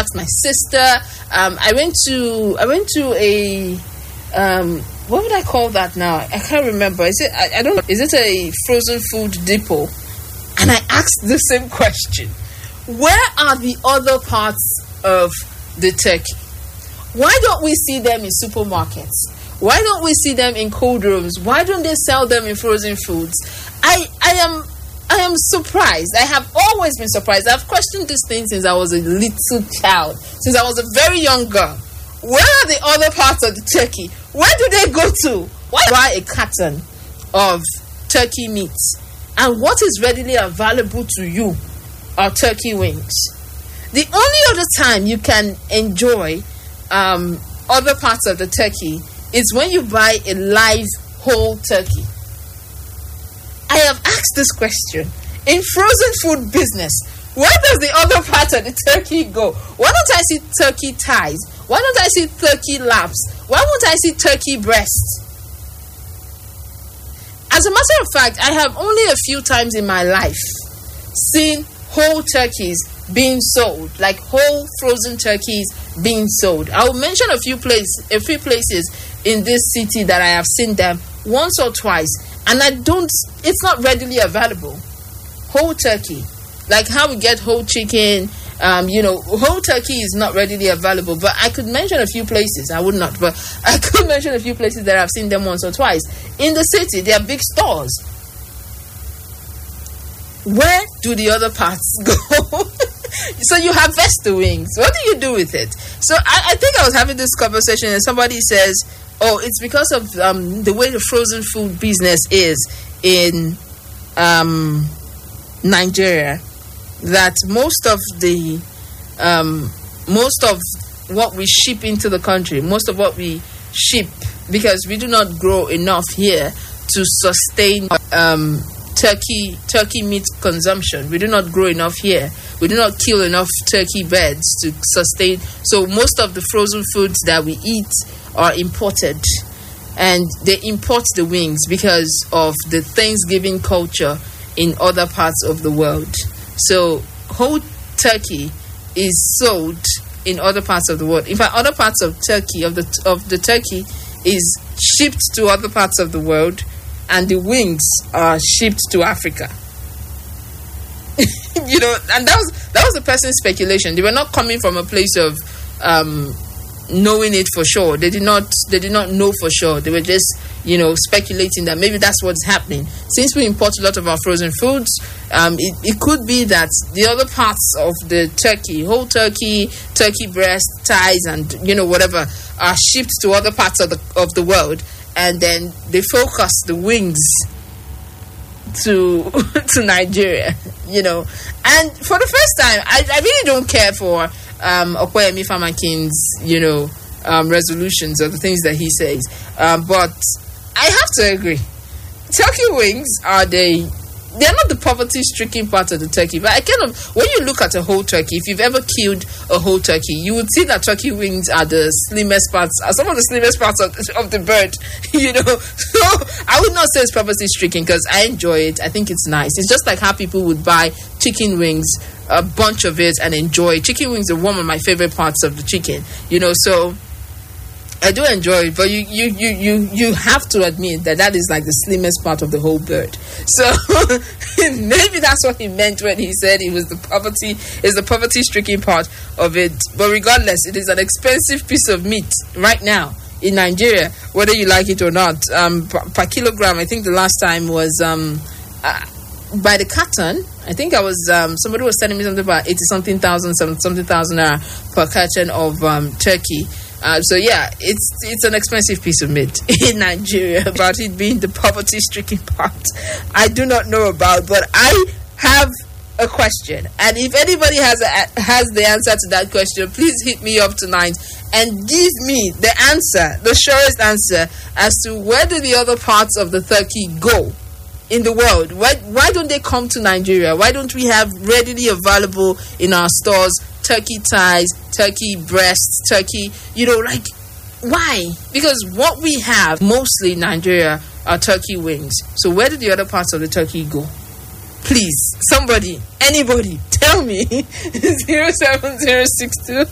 asked my sister. I went to a what would I call that now? I can't remember. Is it a frozen food depot? And I asked the same question. Where are the other parts of the turkey? Why don't we see them in supermarkets? Why don't we see them in cold rooms? Why don't they sell them in frozen foods? I am surprised. I have always been surprised. I've questioned this thing since I was a little child, since I was a very young girl. Where are the other parts of the turkey? Where do they go to? Why buy a carton of turkey meat? And what is readily available to you are turkey wings. The only other time you can enjoy other parts of the turkey is when you buy a live whole turkey. I have asked this question. In frozen food business, where does the other part of the turkey go? Why don't I see turkey thighs? Why don't I see turkey laps? Why won't I see turkey breasts? As a matter of fact, I have only a few times in my life seen whole turkeys being sold, like whole frozen turkeys being sold. I will mention a few places in this city that I have seen them once or twice, and it's not readily available. Whole turkey, like how we get whole chicken, whole turkey is not readily available. But I could mention a few places. I would not, but I could mention a few places that I've seen them once or twice. In the city, there are big stores. Where do the other parts go? So you harvest the wings. What do you do with it? So I think I was having this conversation and somebody says, oh, it's because of the way the frozen food business is in Nigeria, that most of what we ship into the country, most of what we ship, because we do not grow enough here to sustain turkey meat consumption. We do not grow enough here. We do not kill enough turkey birds to sustain. So most of the frozen foods that we eat are imported, and they import the wings because of the Thanksgiving culture in other parts of the world. So whole turkey is sold in other parts of the world. In fact, other parts of turkey of the turkey is shipped to other parts of the world, and the wings are shipped to Africa. And that was the person's speculation. They were not coming from a place of knowing it for sure. They did not know for sure. They were just speculating that maybe that's what's happening. Since we import a lot of our frozen foods, it could be that the other parts of the turkey, whole turkey breast, thighs, and whatever, are shipped to other parts of the world, and then they focus the wings to Nigeria. And for the first time, I really don't care for Okoyemi Famakin's resolutions or the things that he says, but I have to agree, turkey wings they're not the poverty-stricken part of the turkey, but when you look at a whole turkey, if you've ever killed a whole turkey, you would see that turkey wings are the slimmest parts, are some of the slimmest parts of the bird, So I would not say it's poverty-stricken because I enjoy it. I think it's nice. It's just like how people would buy chicken wings, a bunch of it, and enjoy it. Chicken wings are one of my favorite parts of the chicken, so I do enjoy it, but you have to admit that is like the slimmest part of the whole bird. So maybe that's what he meant when he said it was the poverty-stricken part of it. But regardless, it is an expensive piece of meat right now in Nigeria, whether you like it or not. Per kilogram, I think the last time was by the carton. I think I was somebody was telling me something about 80-something thousand per carton of turkey. So yeah, it's an expensive piece of meat in Nigeria. About it being the poverty-stricken part, I do not know about, but I have a question, and if anybody has the answer to that question, please hit me up tonight and give me the answer, the surest answer as to where do the other parts of the turkey go in the world. Why don't they come to Nigeria? Why don't we have readily available in our stores turkey thighs, turkey breasts, turkey, why? Because what we have mostly in Nigeria are turkey wings. So where did the other parts of the turkey go? Please, somebody, anybody, tell me. 07062